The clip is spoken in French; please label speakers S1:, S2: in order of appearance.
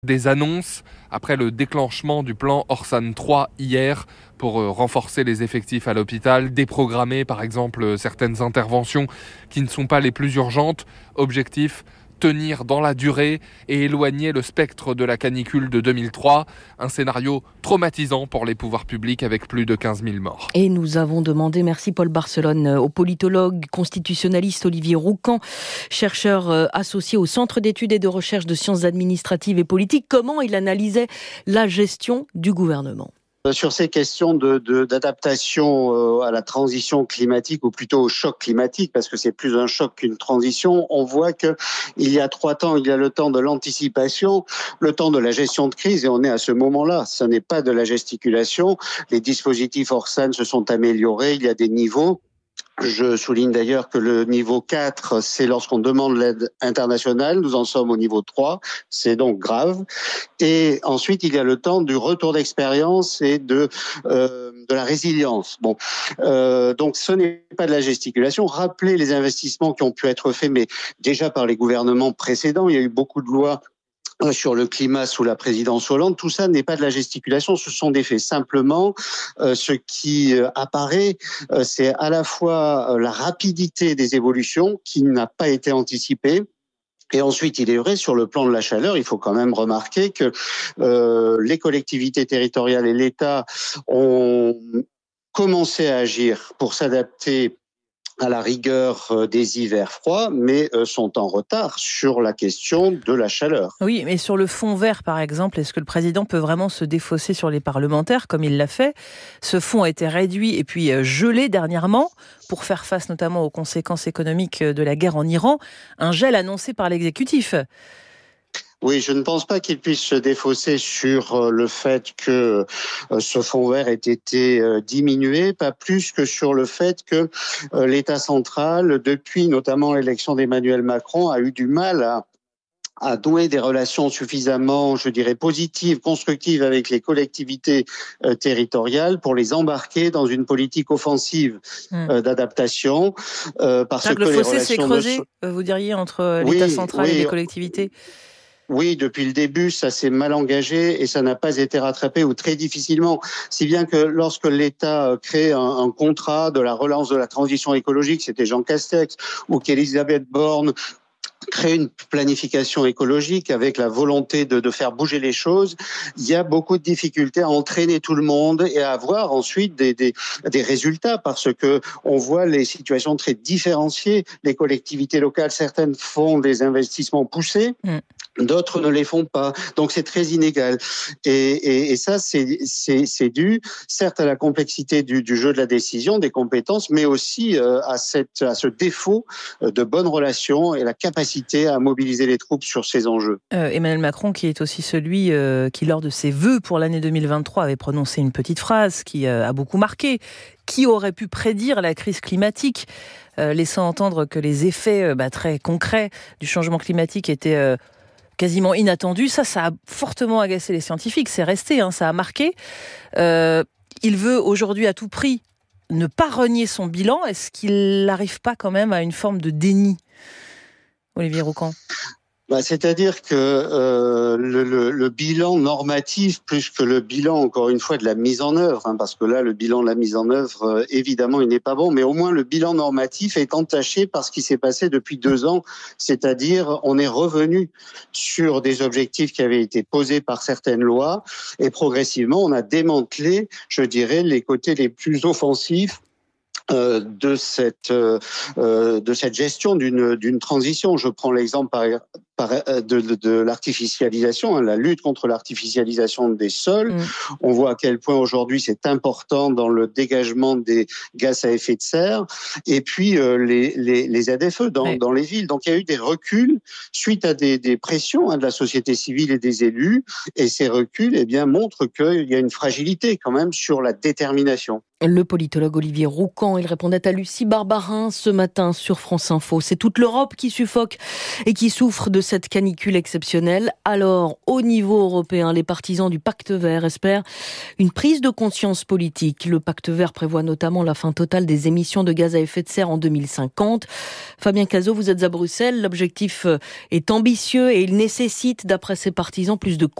S1: Des annonces après le déclenchement du plan Orsan 3 hier pour renforcer les effectifs à l'hôpital, déprogrammer par exemple certaines interventions qui ne sont pas les plus urgentes. Objectif, tenir dans la durée et éloigner le spectre de la canicule de 2003. Un scénario traumatisant pour les pouvoirs publics avec plus de 15 000 morts.
S2: Et nous avons demandé, merci Paul Barcelone, au politologue constitutionnaliste Olivier Roucan, chercheur associé au Centre d'études et de recherche de sciences administratives et politiques, comment il analysait la gestion du gouvernement.
S3: Sur ces questions d'adaptation à la transition climatique, ou plutôt au choc climatique, parce que c'est plus un choc qu'une transition, on voit que il y a 3 temps, il y a le temps de l'anticipation, le temps de la gestion de crise, et on est à ce moment-là. Ce n'est pas de la gesticulation. Les dispositifs Orsan se sont améliorés, il y a des niveaux. Je souligne d'ailleurs que le niveau 4, c'est lorsqu'on demande l'aide internationale. Nous en sommes au niveau 3. C'est donc grave. Et ensuite, il y a le temps du retour d'expérience et de la résilience. Donc ce n'est pas de la gesticulation. Rappelez les investissements qui ont pu être faits, mais déjà par les gouvernements précédents. Il y a eu beaucoup de lois sur le climat sous la présidence Hollande. Tout ça n'est pas de la gesticulation, ce sont des faits. Simplement, ce qui apparaît, c'est à la fois la rapidité des évolutions qui n'a pas été anticipée. Et ensuite, il est vrai, sur le plan de la chaleur, il faut quand même remarquer que les collectivités territoriales et l'État ont commencé à agir pour s'adapter à la rigueur des hivers froids, mais sont en retard sur la question de la chaleur.
S2: Oui, mais sur le fonds vert, par exemple, est-ce que le président peut vraiment se défausser sur les parlementaires, comme il l'a fait ? Ce fonds a été réduit et puis gelé dernièrement pour faire face notamment aux conséquences économiques de la guerre en Iran. Un gel annoncé par l'exécutif.
S3: Oui, je ne pense pas qu'il puisse se défausser sur le fait que ce fonds vert ait été diminué, pas plus que sur le fait que l'État central, depuis notamment l'élection d'Emmanuel Macron, a eu du mal à nouer des relations suffisamment, je dirais, positives, constructives avec les collectivités territoriales pour les embarquer dans une politique offensive d'adaptation. Parce que
S2: le fossé s'est creusé, vous diriez, entre l'État central et les collectivités ?
S3: Oui, depuis le début, ça s'est mal engagé et ça n'a pas été rattrapé ou très difficilement. Si bien que lorsque l'État crée un contrat de la relance de la transition écologique, c'était Jean Castex, ou qu'Elisabeth Borne créer une planification écologique avec la volonté de faire bouger les choses, il y a beaucoup de difficultés à entraîner tout le monde et à avoir ensuite des résultats parce que on voit les situations très différenciées. Les collectivités locales, certaines font des investissements poussés, d'autres ne les font pas. Donc c'est très inégal. Et ça, c'est dû, certes, à la complexité du jeu de la décision, des compétences, mais aussi à ce défaut de bonnes relations et la capacité à mobiliser les troupes sur ces enjeux.
S2: Emmanuel Macron, qui est aussi celui qui, lors de ses vœux pour l'année 2023, avait prononcé une petite phrase qui a beaucoup marqué. Qui aurait pu prédire la crise climatique, laissant entendre que les effets très concrets du changement climatique étaient quasiment inattendus. Ça a fortement agacé les scientifiques. C'est resté, ça a marqué. Il veut aujourd'hui à tout prix ne pas renier son bilan. Est-ce qu'il n'arrive pas quand même à une forme de déni ? Olivier Roucan.
S3: C'est-à-dire que le bilan normatif, plus que le bilan, encore une fois, de la mise en œuvre, parce que là, le bilan de la mise en œuvre, évidemment, il n'est pas bon, mais au moins le bilan normatif est entaché par ce qui s'est passé depuis 2 ans, c'est-à-dire on est revenu sur des objectifs qui avaient été posés par certaines lois, et progressivement, on a démantelé, je dirais, les côtés les plus offensifs de cette gestion d'une transition. Je prends l'exemple de l'artificialisation, la lutte contre l'artificialisation des sols. On voit à quel point aujourd'hui c'est important dans le dégagement des gaz à effet de serre. Et puis les ZFE dans les villes. Donc il y a eu des reculs suite à des pressions de la société civile et des élus. Et ces reculs montrent qu'il y a une fragilité quand même sur la détermination.
S2: Le politologue Olivier Roucan, il répondait à Lucie Barbarin ce matin sur France Info. C'est toute l'Europe qui suffoque et qui souffre de
S4: cette canicule exceptionnelle. Alors, au niveau européen, les partisans du pacte vert espèrent une prise de conscience politique. Le pacte vert prévoit notamment la fin totale des émissions de gaz à effet de serre en 2050. Fabien Cazot, vous êtes à Bruxelles. L'objectif est ambitieux et il nécessite, d'après ses partisans, plus de